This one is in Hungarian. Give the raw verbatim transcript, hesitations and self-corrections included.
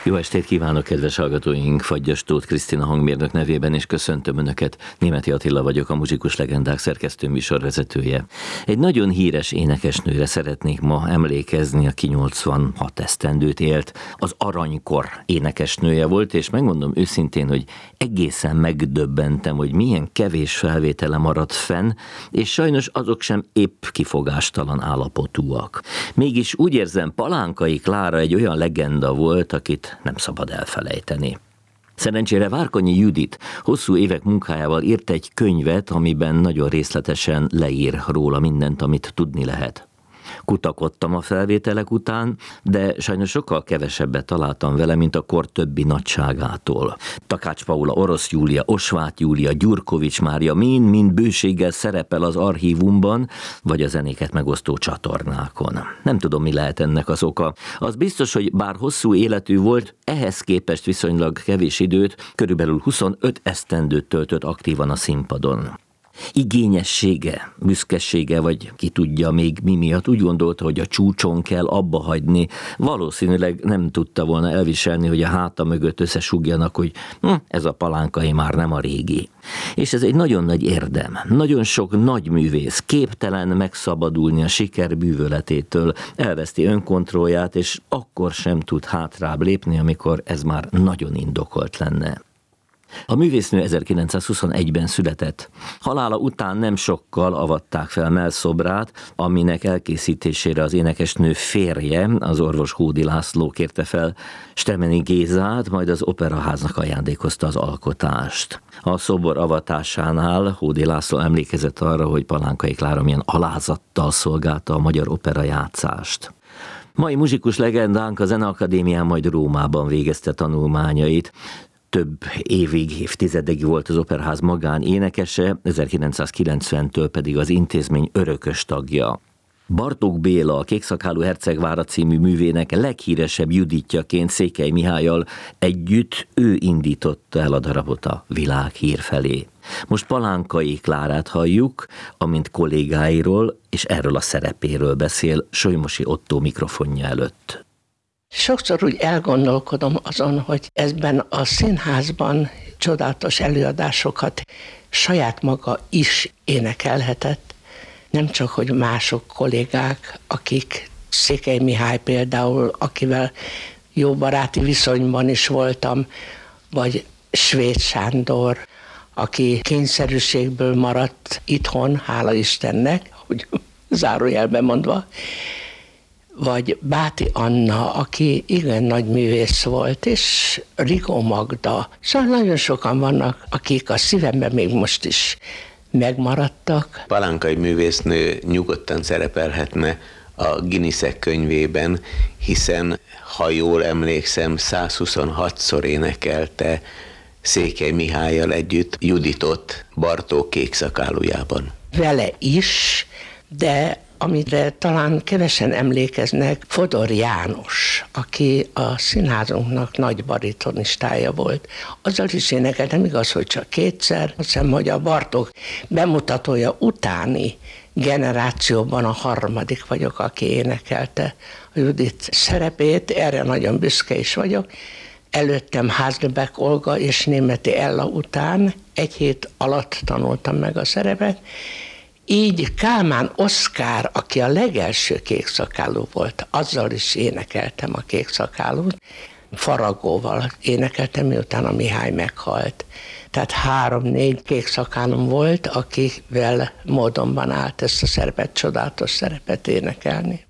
Jó estét kívánok, kedves hallgatóink! Fagyas Tóth Krisztina hangmérnök nevében, és köszöntöm Önöket. Németi Attila vagyok, a Muzsikus Legendák szerkesztő műsorvezetője. Egy nagyon híres énekesnőre szeretnék ma emlékezni, aki nyolcvanhat esztendőt élt. Az aranykor énekesnője volt, és megmondom őszintén, hogy egészen megdöbbentem, hogy milyen kevés felvétele maradt fenn, és sajnos azok sem épp kifogástalan állapotúak. Mégis úgy érzem, Palánkai Klára egy olyan legenda volt, akit nem szabad elfelejteni. Szerencsére Várkonyi Judit hosszú évek munkájával írt egy könyvet, amiben nagyon részletesen leír róla mindent, amit tudni lehet. Kutakodtam a felvételek után, de sajnos sokkal kevesebbet találtam vele, mint a kor többi nagyságától. Takács Paula, Orosz Júlia, Osváth Júlia, Gyurkovics Mária mind-mind bőséggel szerepel az archívumban, vagy a zenéket megosztó csatornákon. Nem tudom, mi lehet ennek az oka. Az biztos, hogy bár hosszú életű volt, ehhez képest viszonylag kevés időt, körülbelül huszonöt esztendőt töltött aktívan a színpadon. Igényessége, büszkesége, vagy ki tudja még mi miatt úgy gondolta, hogy a csúcson kell abba hagyni. Valószínűleg nem tudta volna elviselni, hogy a háta mögött összesúgjanak, hogy hm, ez a Palánkai már nem a régi. És ez egy nagyon nagy érdem. Nagyon sok nagy művész képtelen megszabadulni a siker bűvöletétől, elveszti önkontrollját, és akkor sem tud hátrább lépni, amikor ez már nagyon indokolt lenne. A művésznő ezerkilencszázhuszonegyben született. Halála után nem sokkal avatták fel mellszobrát, aminek elkészítésére az énekesnő férje, az orvos Hódi László kérte fel Stemeni Gézát, majd az Operaháznak ajándékozta az alkotást. A szobor avatásánál Hódi László emlékezett arra, hogy Palánkai Klára milyen alázattal szolgálta a magyar opera játszást. Mai muzsikus legendánk a Zeneakadémián, majd Rómában végezte tanulmányait. Több évig, évtizedekig volt az Operaház magán énekese, ezerkilencszázkilencventől pedig az intézmény örökös tagja. Bartók Béla, a Kékszakálú hercegvára című művének leghíresebb Juditjaként Székely Mihállyal együtt ő indította el a darabot a világhír felé. Most Palánkai Klárát halljuk, amint kollégáiról és erről a szerepéről beszél Solymosi Ottó mikrofonja előtt. Sokszor úgy elgondolkodom azon, hogy ezben a színházban csodálatos előadásokat saját maga is énekelhetett. Nem csak, hogy mások kollégák, akik, Székely Mihály például, akivel jó baráti viszonyban is voltam, vagy Svéd Sándor, aki kényszerűségből maradt itthon, hála Istennek, hogy zárójelben mondva, vagy Báti Anna, aki igen nagy művész volt, és Rigó Magda. Szóval nagyon sokan vannak, akik a szívemben még most is megmaradtak. Palánkai művésznő nyugodtan szerepelhetne a Guinness-ek könyvében, hiszen, ha jól emlékszem, százhuszonhatszor énekelte Székely Mihállyal együtt Juditot Bartók Kékszakálújában. Vele is, de amire talán kevesen emlékeznek, Fodor János, aki a színházunknak nagy baritonistája volt. Azzal is énekeltem, igaz, hogy csak kétszer. Azt hiszem, hogy a Bartók bemutatója utáni generációban a harmadik vagyok, aki énekelte a Judit szerepét. Erre nagyon büszke is vagyok. Előttem Háznebek Olga és Németi Ella után egy hét alatt tanultam meg a szerepet. Így Kálmán Oszkár, aki a legelső kékszakálú volt, azzal is énekeltem a kékszakálút. Faragóval énekeltem, miután a Mihály meghalt. Tehát három-négy kékszakálom volt, akivel módonban állt ezt a szerepet, csodálatos szerepet énekelni.